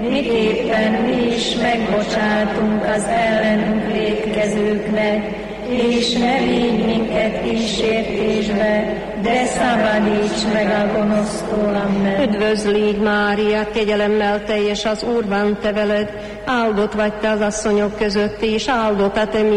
miképpen mi is megbocsátunk az ellenünk vétkezőknek, és ne vigy minket kísértésbe, de szabadíts meg a gonosztól. Amen. Üdvözl légy, Mária, kegyelemmel teljes, az Úr van te veled, áldott vagy te az asszonyok között, és áldott a te